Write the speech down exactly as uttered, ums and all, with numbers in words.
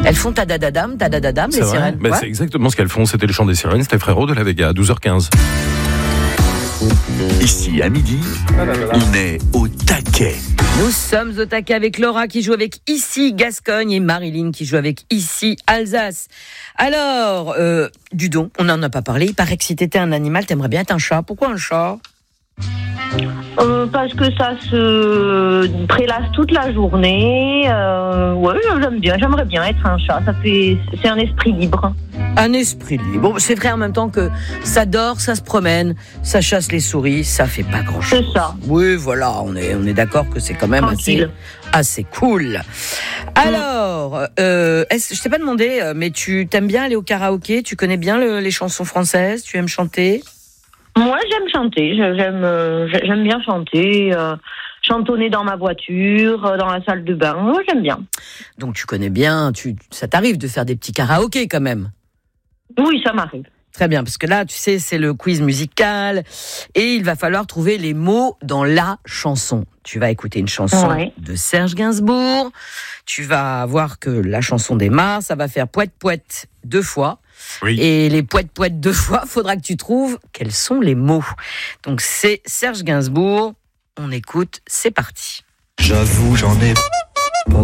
Elles font tadadadam, tadadadam, les C'est vrai. sirènes. Ben, Ouais. C'est exactement ce qu'elles font. C'était le chant des sirènes. C'était Frérot de la Vega à douze heures quinze. Ici, à midi, on est au taquet. Nous sommes au taquet avec Laura qui joue avec Ici Gascogne et Marilyn qui joue avec Ici Alsace. Alors, euh, Dudon, on n'en a pas parlé. Il paraît que si t'étais un animal, t'aimerais bien être un chat. Pourquoi un chat ? Euh, parce que ça se prélasse toute la journée. Euh, ouais, j'aime bien. J'aimerais bien être un chat. Ça fait, c'est un esprit libre. Un esprit libre. Bon, c'est vrai en même temps que ça dort, ça se promène, ça chasse les souris, ça fait pas grand-chose. C'est ça. Oui, voilà, on est, on est d'accord que c'est quand même assez, Tranquille. assez cool. Alors, euh, est-ce, je t'ai pas demandé, mais tu t'aimes bien aller au karaoké ? Tu connais bien le- les chansons françaises ? Tu aimes chanter ? Moi, j'aime chanter. J'aime, euh, j'aime bien chanter. Euh, chantonner dans ma voiture, euh, dans la salle de bain. Moi, j'aime bien. Donc tu connais bien, tu, ça t'arrive de faire des petits karaokés quand même ? Oui, ça m'arrive. Très bien, parce que là, tu sais, c'est le quiz musical et il va falloir trouver les mots dans la chanson. Tu vas écouter une chanson Ouais. de Serge Gainsbourg. Tu vas voir que la chanson démarre, ça va faire poète poète deux fois. Oui. Et les poète poète deux fois, faudra que tu trouves quels sont les mots. Donc c'est Serge Gainsbourg. On écoute, c'est parti. J'avoue, j'en ai